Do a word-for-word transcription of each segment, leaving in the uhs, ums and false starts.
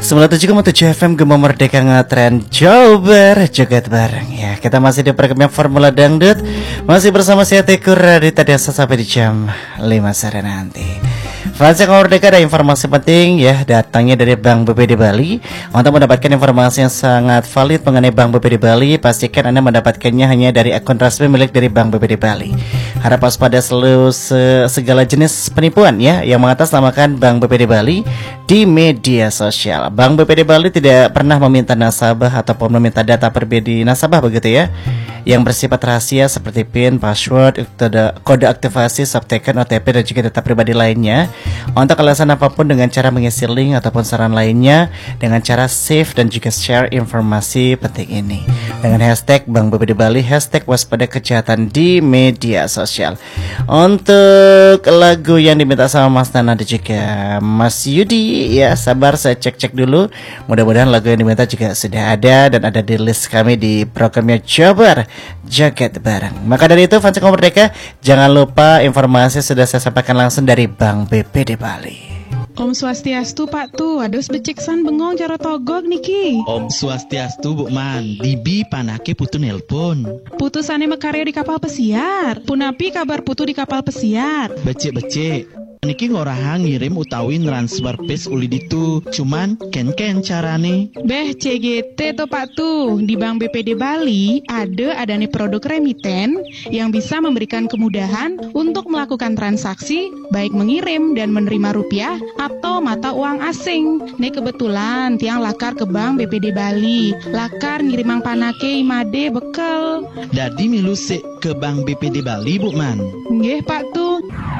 sembilan puluh tujuh koma tujuh F M Gema Merdeka Ngetren Jober Joget bareng ya. Kita masih di programnya Formula Dangdut. Masih bersama saya Teguh Radita Desa sampai di jam lima sore nanti. Fans yang Merdeka, ada informasi penting ya, datangnya dari Bank B P D Bali. Untuk mendapatkan informasi yang sangat valid mengenai Bank B P D Bali, pastikan Anda mendapatkannya hanya dari akun resmi milik dari Bank B P D Bali. Harap waspada selalu se- segala jenis penipuan ya yang mengatasnamakan Bank B P D Bali di media sosial. Bank B P D Bali tidak pernah meminta nasabah ataupun meminta data pribadi nasabah begitu ya, yang bersifat rahasia seperti PIN, password, kode, kode aktivasi, subtoken, O T P dan juga data pribadi lainnya. Untuk alasan apapun dengan cara mengisi link ataupun saran lainnya dengan cara save dan juga share informasi penting ini dengan hashtag Bank B P D Bali, hashtag waspada kejahatan di media sosial. Untuk lagu yang diminta sama Mas Nana dan juga Mas Yudi, ya sabar saya cek-cek dulu. Mudah-mudahan lagu yang diminta juga sudah ada dan ada di list kami di programnya Jober Joget Bareng. Maka dari itu fans Merdeka, jangan lupa informasi sudah saya sampaikan langsung dari Bank B P D Bali. Om Swastiastu Pak Tu, ados beceksan bengong cara togog niki. Om Swastiastu Bu Man, Bibi panake putu nelpon. Putusane mekarya di kapal pesiar. Punapi kabar putu di kapal pesiar. Becek-becek. Niki ngoraha ngirim utawi transfer pes uli ditu. Cuman ken-ken carane. Beh C G T to Pak Tu, di Bank B P D Bali ada adanya produk remiten yang bisa memberikan kemudahan untuk melakukan transaksi baik mengirim dan menerima rupiah atau mata uang asing. Nih kebetulan tiang lakar ke Bank B P D Bali, lakar ngirimang panake imade bekel. Dadi milu se ke Bank B P D Bali Bu Man. Nggih Pak Tu.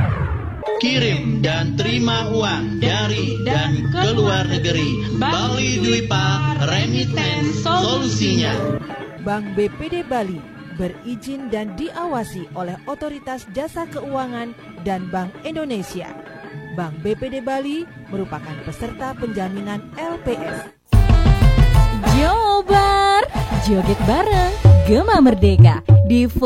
Kirim dan terima uang dari dan ke luar negeri. Bali Dwipa Remiten solusinya. Bank B P D Bali berizin dan diawasi oleh Otoritas Jasa Keuangan dan Bank Indonesia. Bank B P D Bali merupakan peserta penjaminan L P S. Jober Joget bareng Gema Merdeka di